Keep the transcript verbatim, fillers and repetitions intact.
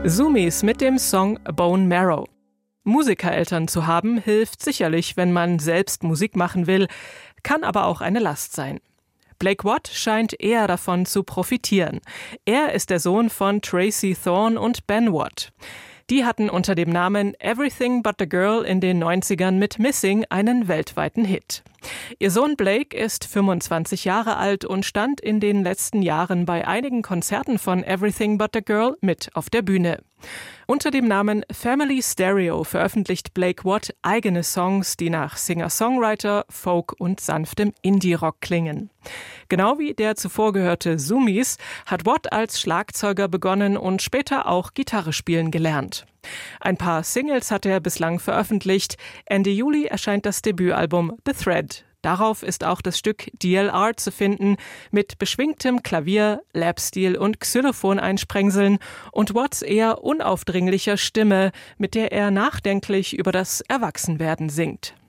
Sumis mit dem Song Bone Marrow. Musikereltern zu haben, hilft sicherlich, wenn man selbst Musik machen will, kann aber auch eine Last sein. Blake Watt scheint eher davon zu profitieren. Er ist der Sohn von Tracy Thorn und Ben Watt. Die hatten unter dem Namen Everything But the Girl in den neunzigern mit Missing einen weltweiten Hit. Ihr Sohn Blake ist fünfundzwanzig Jahre alt und stand in den letzten Jahren bei einigen Konzerten von Everything But the Girl mit auf der Bühne. Unter dem Namen Family Stereo veröffentlicht Blake Watt eigene Songs, die nach Singer-Songwriter, Folk und sanftem Indie-Rock klingen. Genau wie der zuvor gehörte Sumis hat Watt als Schlagzeuger begonnen und später auch Gitarre spielen gelernt. Ein paar Singles hat er bislang veröffentlicht. Ende Juli erscheint das Debütalbum The Thread. Darauf ist auch das Stück D L R zu finden, mit beschwingtem Klavier, Lapstil und Xylophoneinsprengseln und Watts eher unaufdringlicher Stimme, mit der er nachdenklich über das Erwachsenwerden singt.